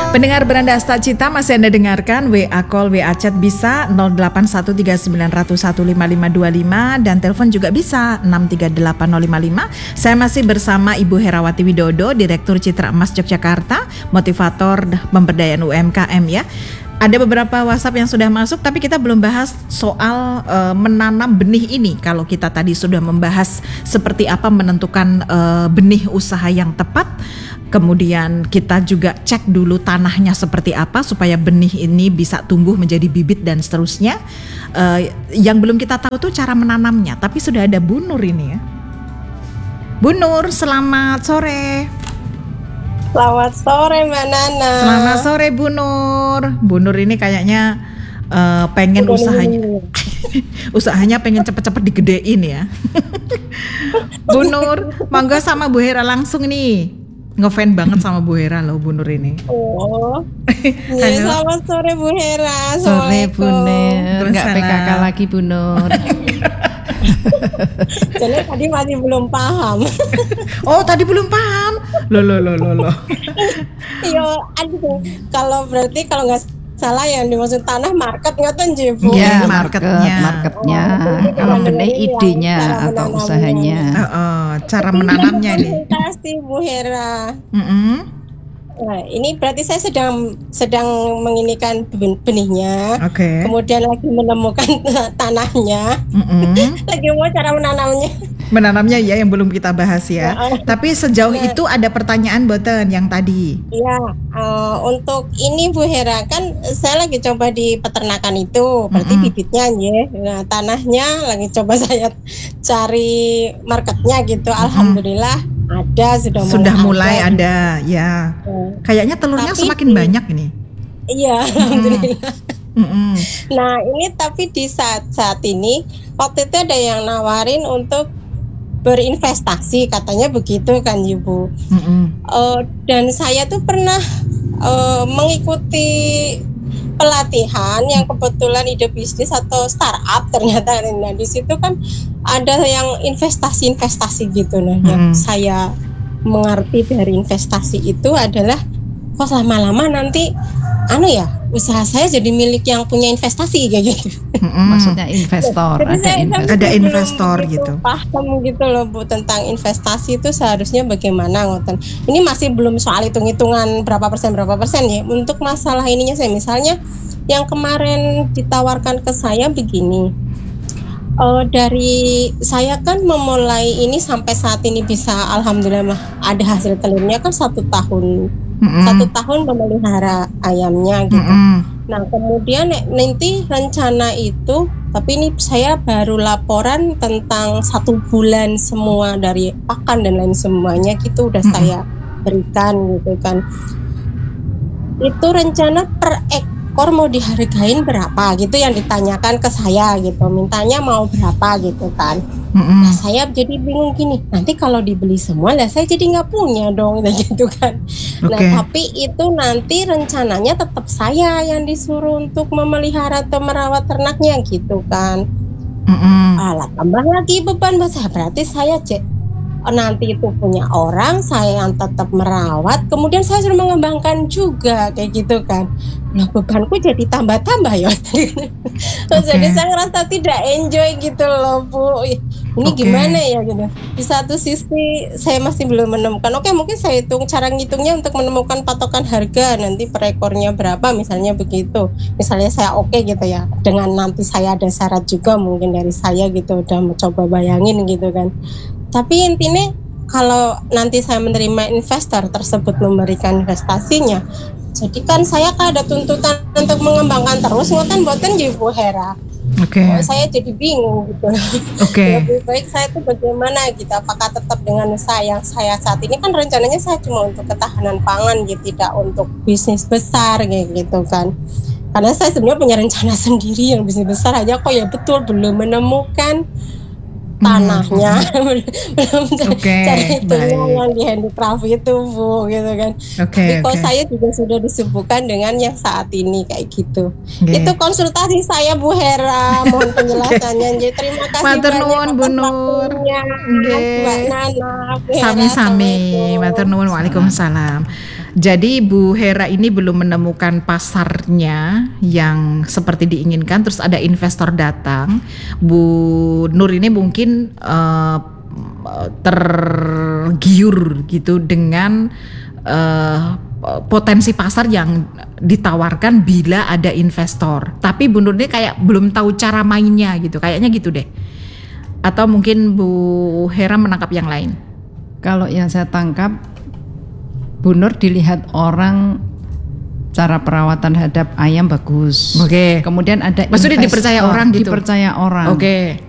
Pendengar Beranda Asta Cita, masih Anda dengarkan WA call, WA chat bisa 081391155525 dan telepon juga bisa 6380555. Saya masih bersama Ibu Herawati Widodo, Direktur Citra Emas Yogyakarta, motivator pemberdayaan UMKM ya. Ada beberapa WhatsApp yang sudah masuk, tapi kita belum bahas soal menanam benih ini. Kalau kita tadi sudah membahas seperti apa menentukan benih usaha yang tepat, kemudian kita juga cek dulu tanahnya seperti apa supaya benih ini bisa tumbuh menjadi bibit dan seterusnya. Yang belum kita tahu tuh cara menanamnya, tapi sudah ada Bu Nur ini ya. Bu Nur, selamat sore. Selamat sore Mbak Nana. Selamat sore Bu Nur. Bu Nur ini kayaknya pengen usahanya pengen cepet-cepet digedein ya. Bu Nur, monggo sama Bu Hera langsung nih. Ngefan banget sama Bu Hera loh Bu Nur ini. Oh. Iya, selamat sore Bu Hera. Sore Bu Nur. Enggak PKK lagi Bu Nur. Jadi tadi masih belum paham. Oh, tadi belum paham. Loh. Iya, aduh. Kalau nggak salah yang dimaksud tanah market ngoten nggih Bu. Iya, marketnya. Kalau benih idenya atau usahanya. Cara menanamnya nih. Terima kasih Bu Hera. Nah, ini berarti saya sedang menginikan benihnya. Oke. Kemudian lagi menemukan tanahnya. Lagi mau cara menanamnya. Menanamnya ya yang belum kita bahas ya. Tapi sejauh itu ada pertanyaan boten yang tadi. Iya, untuk ini Bu Hera kan saya lagi coba di peternakan itu, berarti bibitnya ya. Nah, tanahnya lagi coba saya cari marketnya gitu. Alhamdulillah ada sudah mulai ada ya. Kayaknya telurnya semakin banyak ini. Iya, alhamdulillah. Nah, ini tapi di saat ini waktu itu ada yang nawarin untuk berinvestasi, katanya begitu kan Ibu. Dan saya tuh pernah mengikuti pelatihan yang kebetulan ide bisnis atau startup ternyata. Nah, di situ kan ada yang investasi gitu. Nah, yang saya mengerti dari investasi itu adalah kok lama-lama nanti usaha saya jadi milik yang punya investasi kayak gitu. Maksudnya investor, ada investor gitu. Paham gitu loh Bu tentang investasi itu seharusnya bagaimana ngoten. Ini masih belum soal hitung-hitungan berapa persen ya. Untuk masalah ininya saya misalnya yang kemarin ditawarkan ke saya begini. Dari saya kan memulai ini sampai saat ini bisa alhamdulillah ada hasil telurnya kan 1 tahun. 1 tahun memelihara ayamnya gitu. Nah, kemudian nanti rencana itu, tapi ini saya baru laporan tentang 1 bulan semua dari pakan dan lain semuanya gitu udah saya berikan gitu kan. Itu rencana per ekor mau dihargain berapa gitu yang ditanyakan ke saya gitu. Mintanya mau berapa gitu kan. Nah, saya jadi bingung gini, nanti kalau dibeli semua lah saya jadi nggak punya dong gitu kan. Nah, tapi itu nanti rencananya tetap saya yang disuruh untuk memelihara atau merawat ternaknya gitu kan. Tambah lagi beban saya, berarti saya nanti itu punya orang, saya yang tetap merawat, kemudian saya sudah mengembangkan juga kayak gitu kan. Nah, bebanku jadi tambah-tambah ya. Jadi saya ngerasa tidak enjoy gitu loh Bu. Ini gimana ya gitu. Di satu sisi saya masih belum menemukan. Mungkin saya hitung cara ngitungnya untuk menemukan patokan harga nanti per ekornya berapa misalnya begitu. Misalnya saya gitu ya. Dengan nanti saya ada syarat juga mungkin dari saya gitu udah mencoba bayangin gitu kan. Tapi intinya kalau nanti saya menerima investor tersebut memberikan investasinya, jadi kan saya ada tuntutan untuk mengembangkan terus ngoten boten nggih Bu Hera. Saya jadi bingung gitu. Lebih baik saya itu bagaimana gitu, apakah tetap dengan usaha yang saya saat ini kan rencananya saya cuma untuk ketahanan pangan gitu, tidak untuk bisnis besar kayak gitu kan. Karena saya sebenarnya punya rencana sendiri yang bisnis besar aja kok ya betul belum menemukan tanahnya, belum cari hitungnya yang di handicraft itu Bu gitu kan. Tapi kok saya juga sudah disibukkan dengan yang saat ini kayak gitu. Itu konsultasi saya Bu Hera, mohon penjelasannya. Jadi terima kasih matur nuwun Bu Nur. Mbak Nana, sami-sami matur nuwun. Waalaikumsalam. Jadi Bu Hera ini belum menemukan pasarnya yang seperti diinginkan, terus ada investor datang. Bu Nur ini mungkin tergiur gitu dengan potensi pasar yang ditawarkan bila ada investor. Tapi Bu Nur ini kayak belum tahu cara mainnya gitu, kayaknya gitu deh. Atau mungkin Bu Hera menangkap yang lain? Kalau yang saya tangkap, Bu Nur dilihat orang cara perawatan terhadap ayam bagus. Oke. Kemudian ada maksudnya dipercaya orang gitu. Dipercaya orang. Oke.